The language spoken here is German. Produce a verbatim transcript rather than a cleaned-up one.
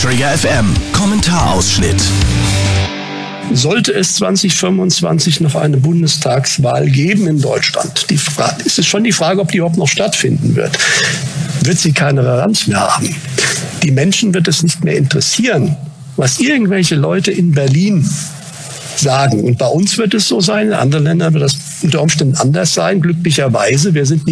Träger F M. Kommentarausschnitt. Sollte es zwanzig fünfundzwanzig noch eine Bundestagswahl geben in Deutschland, die Frage, ist es schon die Frage, ob die überhaupt noch stattfinden wird, wird sie keine Relevanz mehr haben. Die Menschen wird es nicht mehr interessieren, was irgendwelche Leute in Berlin sagen. Und bei uns wird es so sein, in anderen Ländern wird das unter Umständen anders sein, glücklicherweise. Wir sind